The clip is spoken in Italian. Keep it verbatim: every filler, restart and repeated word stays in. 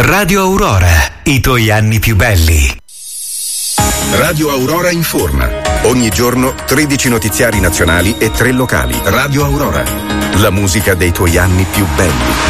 Radio Aurora, i tuoi anni più belli. Radio Aurora informa. Ogni giorno tredici notiziari nazionali e tre locali. Radio Aurora, la musica dei tuoi anni più belli.